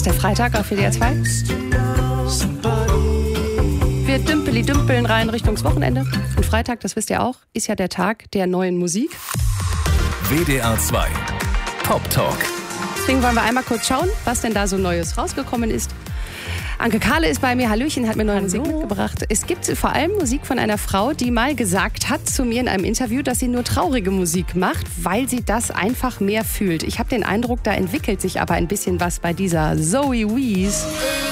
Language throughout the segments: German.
ist der Freitag auf WDR 2. Wir dümpeln rein Richtung Wochenende. Und Freitag, das wisst ihr auch, ist ja der Tag der neuen Musik. WDR 2 Pop Talk. Deswegen wollen wir einmal kurz schauen, was denn da so Neues rausgekommen ist. Anke Kahle ist bei mir. Hallöchen, hat mir neue Musik mitgebracht. Es gibt vor allem Musik von einer Frau, die mal gesagt hat zu mir in einem Interview, dass sie nur traurige Musik macht, weil sie das einfach mehr fühlt. Ich habe den Eindruck, da entwickelt sich aber ein bisschen was bei dieser Zoe Wees.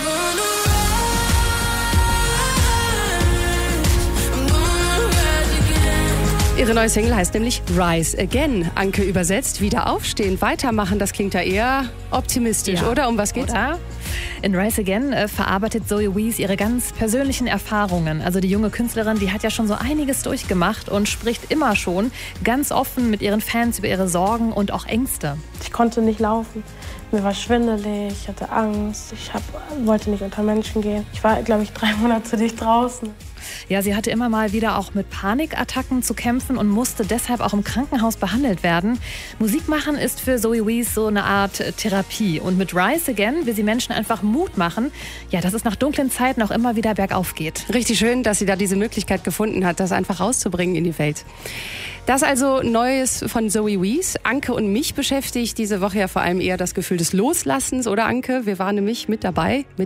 Ihre neue Single heißt nämlich Rise Again. Anke übersetzt, wieder aufstehen, weitermachen. Das klingt ja eher optimistisch, oder? Um was geht's? Oder? In Rise Again verarbeitet Zoe Wees ihre ganz persönlichen Erfahrungen. Also die junge Künstlerin, die hat ja schon so einiges durchgemacht und spricht immer schon ganz offen mit ihren Fans über ihre Sorgen und auch Ängste. Ich konnte nicht laufen. Mir war schwindelig, ich hatte Angst. Ich wollte nicht unter Menschen gehen. Ich war, glaube ich, 3 Monate nicht draußen. Ja, sie hatte immer mal wieder auch mit Panikattacken zu kämpfen und musste deshalb auch im Krankenhaus behandelt werden. Musik machen ist für Zoe Wees so eine Art Therapie. Und mit Rise Again will sie Menschen einfach Mut machen, ja, dass es nach dunklen Zeiten auch immer wieder bergauf geht. Richtig schön, dass sie da diese Möglichkeit gefunden hat, das einfach rauszubringen in die Welt. Das also Neues von Zoe Wees. Anke und mich beschäftigt diese Woche ja vor allem eher das Gefühl des Loslassens, oder Anke? Wir waren nämlich mit dabei, mit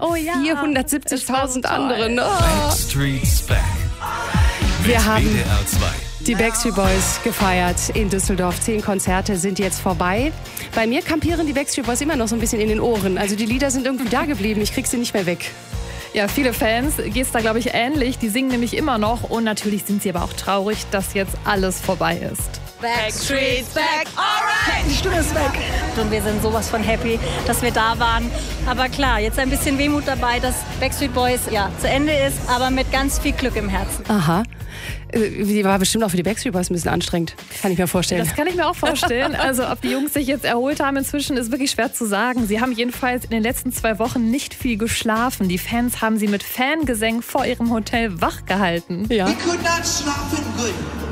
470.000 anderen. Backstreet's Back. Wir haben WDR 2. die Backstreet Boys gefeiert in Düsseldorf. 10 Konzerte sind jetzt vorbei. Bei mir kampieren die Backstreet Boys immer noch so ein bisschen in den Ohren. Also die Lieder sind irgendwie da geblieben. Ich krieg sie nicht mehr weg. Ja, viele Fans geht's da, glaube ich, ähnlich. Die singen nämlich immer noch und natürlich sind sie aber auch traurig, dass jetzt alles vorbei ist. Backstreet's back, alright! Die Stimme ist weg. Und wir sind sowas von happy, dass wir da waren. Aber klar, jetzt ein bisschen Wehmut dabei, dass Backstreet Boys ja zu Ende ist, aber mit ganz viel Glück im Herzen. Aha. Die war bestimmt auch für die Backstreet Boys ein bisschen anstrengend. Kann ich mir vorstellen. Das kann ich mir auch vorstellen. Also ob die Jungs sich jetzt erholt haben inzwischen, ist wirklich schwer zu sagen. Sie haben jedenfalls in den letzten 2 Wochen nicht viel geschlafen. Die Fans haben sie mit Fangesängen vor ihrem Hotel wachgehalten. Ja. We could not schlafen good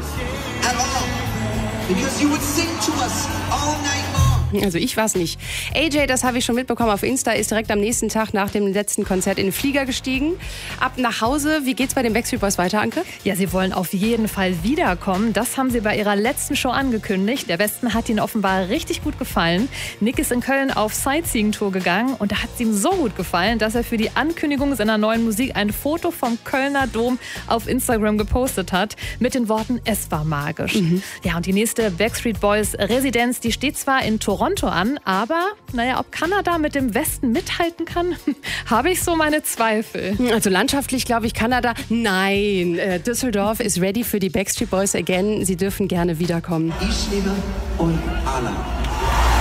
at all because you would sing to us all night long. Also ich war's nicht. AJ, das habe ich schon mitbekommen auf Insta, ist direkt am nächsten Tag nach dem letzten Konzert in den Flieger gestiegen. Ab nach Hause. Wie geht's bei den Backstreet Boys weiter, Anke? Ja, sie wollen auf jeden Fall wiederkommen. Das haben sie bei ihrer letzten Show angekündigt. Der Westen hat ihnen offenbar richtig gut gefallen. Nick ist in Köln auf Sightseeing-Tour gegangen und da hat es ihm so gut gefallen, dass er für die Ankündigung seiner neuen Musik ein Foto vom Kölner Dom auf Instagram gepostet hat mit den Worten, es war magisch. Ja, und die nächste Backstreet Boys Residenz, die steht zwar in Toronto an, aber naja, ob Kanada mit dem Westen mithalten kann, habe ich so meine Zweifel. Also landschaftlich glaube ich Kanada. Nein, Düsseldorf ist ready für die Backstreet Boys again. Sie dürfen gerne wiederkommen. Ich liebe und Anna.